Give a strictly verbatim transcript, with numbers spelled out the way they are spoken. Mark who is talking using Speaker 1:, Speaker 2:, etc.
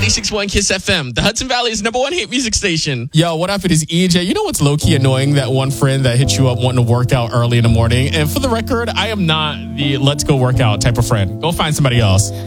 Speaker 1: ninety-six point one Kiss F M, the Hudson Valley's number one hit music station.
Speaker 2: Yo, what up? It is E J. You know what's low-key annoying? That one friend that hits you up wanting to work out early in the morning. And for the record, I am not the let's go work out type of friend. Go find somebody else.